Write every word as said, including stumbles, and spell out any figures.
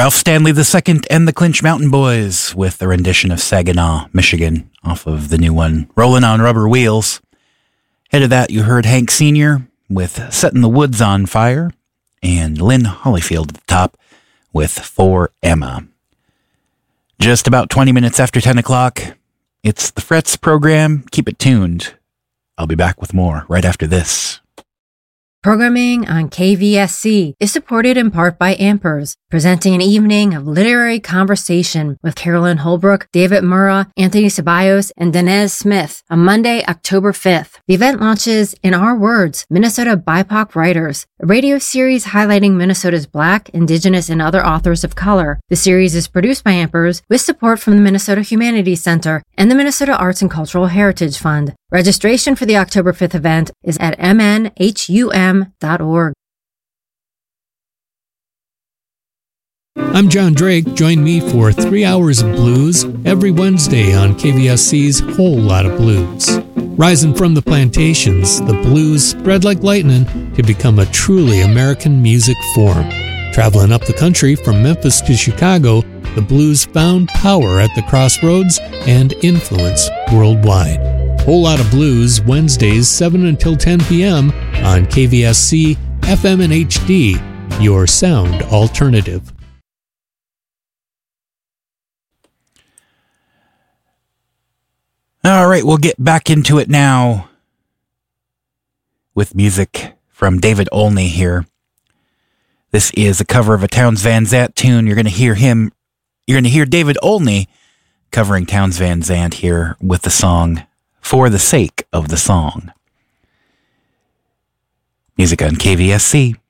Ralph Stanley the Second and the Clinch Mountain Boys with a rendition of Saginaw, Michigan, off of the new one, Rolling on Rubber Wheels. Ahead of that, you heard Hank Senior with Setting the Woods on Fire, and Lynn Hollyfield at the top with For Emma. Just about twenty minutes after ten o'clock, it's the Frets program. Keep it tuned. I'll be back with more right after this. Programming on K V S C is supported in part by Ampers, presenting an evening of literary conversation with Carolyn Holbrook, David Murrah, Anthony Ceballos, and Danez Smith on Monday, October fifth. The event launches In Our Words, Minnesota B I P O C Writers, a radio series highlighting Minnesota's Black, Indigenous, and other authors of color. The series is produced by Ampers with support from the Minnesota Humanities Center and the Minnesota Arts and Cultural Heritage Fund. Registration for the October fifth event is at m n h u m dot org. I'm John Drake. Join me for three hours of blues every Wednesday on K V S C's Whole Lot of Blues. Rising from the plantations, the blues spread like lightning to become a truly American music form. Traveling up the country from Memphis to Chicago, the blues found power at the crossroads and influence worldwide. Whole Lot of Blues, Wednesdays, seven until ten p.m. on K V S C, F M and H D, your sound alternative. All right, we'll get back into it now with music from David Olney here. This is a cover of a Townes Van Zandt tune. You're going to hear him, you're going to hear David Olney covering Townes Van Zandt here with the song For the Sake of the Song. Music on K V S C.